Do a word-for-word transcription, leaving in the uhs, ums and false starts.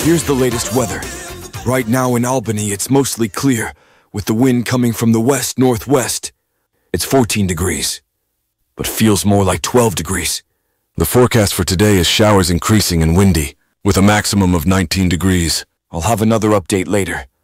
Here's the latest weather. Right now in Albany, it's mostly clear, with the wind coming from the west-northwest. It's fourteen degrees, but feels more like twelve degrees. The forecast for today is showers increasing and windy, with a maximum of nineteen degrees. I'll have another update later.